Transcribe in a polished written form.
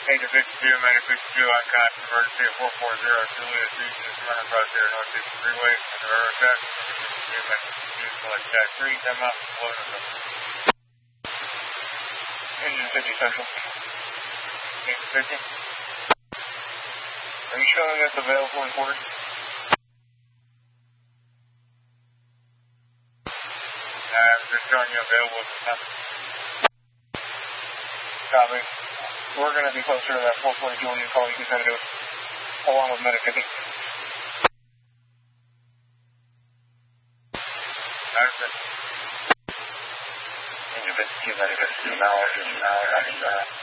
Agent 52, Medic 52, on contact emergency at 440 Julius Region is running across there, North 6 Freeway, under air attack. Agent 52, Medic 52, select Jack 3, 10 miles from Logan. Engine 50 Central. Agent 50. Are you showing us available in quarters? I'm just showing you available at the time. Copy. We're going to be closer to that 440 Julian call. You can send it to us along with Medic 50. Engine 52, Medic 52, now,